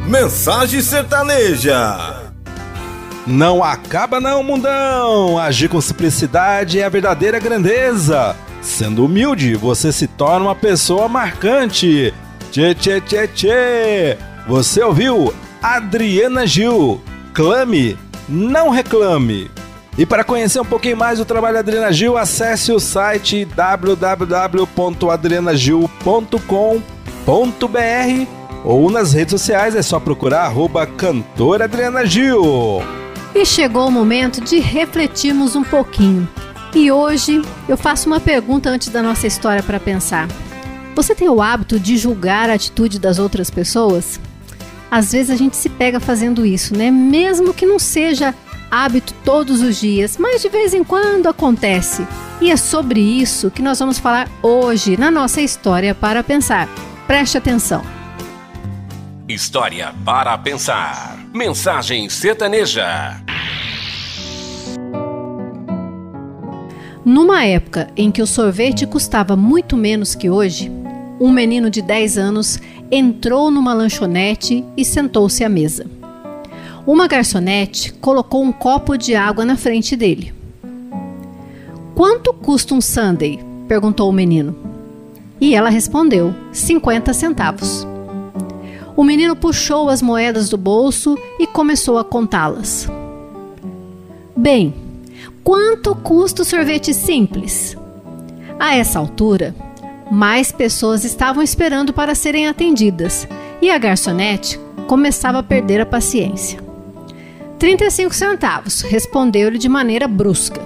Mensagem sertaneja. Não acaba não, mundão! Agir com simplicidade é a verdadeira grandeza. Sendo humilde, você se torna uma pessoa marcante. Tchê, tchê, tchê, tchê! Você ouviu? Adriana Gil. Clame, não reclame. E para conhecer um pouquinho mais do trabalho da Adriana Gil, acesse o site www.adrianagil.com.br ou nas redes sociais é só procurar @cantora Adriana Gil. E chegou o momento de refletirmos um pouquinho. E hoje eu faço uma pergunta antes da nossa história para pensar. Você tem o hábito de julgar a atitude das outras pessoas? Às vezes a gente se pega fazendo isso, né? Mesmo que não seja hábito todos os dias, mas de vez em quando acontece. E é sobre isso que nós vamos falar hoje na nossa história para pensar. Preste atenção. História para pensar. Mensagem sertaneja. Numa época em que o sorvete custava muito menos que hoje, um menino de 10 anos entrou numa lanchonete e sentou-se à mesa. Uma garçonete colocou um copo de água na frente dele. "Quanto custa um sundae?" perguntou o menino. E ela respondeu: 50 centavos. O menino puxou as moedas do bolso e começou a contá-las. "Bem, quanto custa o sorvete simples?" A essa altura, mais pessoas estavam esperando para serem atendidas e a garçonete começava a perder a paciência. 35 centavos, respondeu-lhe de maneira brusca.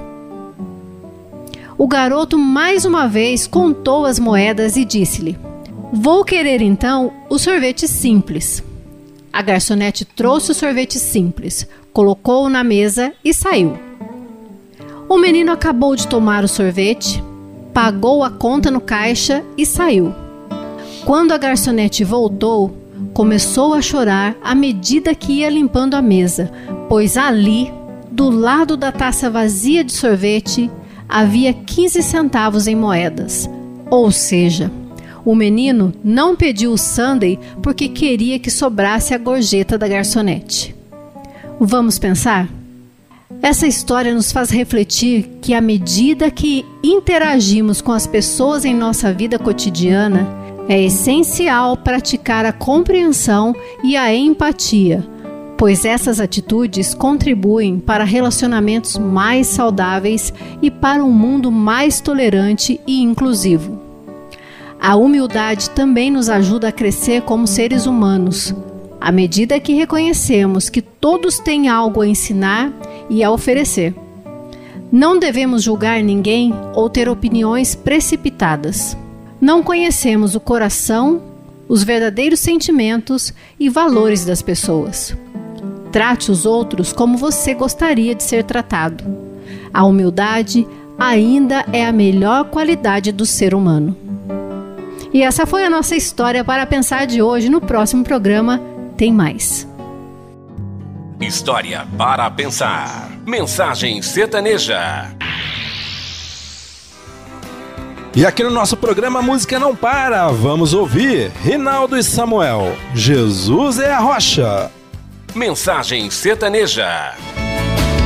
O garoto mais uma vez contou as moedas e disse-lhe: "Vou querer então o sorvete simples." A garçonete trouxe o sorvete simples, colocou-o na mesa e saiu. O menino acabou de tomar o sorvete, pagou a conta no caixa e saiu. Quando a garçonete voltou, começou a chorar à medida que ia limpando a mesa, pois ali, do lado da taça vazia de sorvete, havia 15 centavos em moedas. Ou seja, o menino não pediu o sundae porque queria que sobrasse a gorjeta da garçonete. Vamos pensar? Essa história nos faz refletir que à medida que interagimos com as pessoas em nossa vida cotidiana, é essencial praticar a compreensão e a empatia, pois essas atitudes contribuem para relacionamentos mais saudáveis e para um mundo mais tolerante e inclusivo. A humildade também nos ajuda a crescer como seres humanos, à medida que reconhecemos que todos têm algo a ensinar e a oferecer. Não devemos julgar ninguém ou ter opiniões precipitadas. Não conhecemos o coração, os verdadeiros sentimentos e valores das pessoas. Trate os outros como você gostaria de ser tratado. A humildade ainda é a melhor qualidade do ser humano. E essa foi a nossa história para pensar de hoje. No próximo programa tem mais. História para pensar. Mensagem sertaneja. E aqui no nosso programa a música não para. Vamos ouvir Rinaldo e Samuel. Jesus é a rocha. Mensagem sertaneja.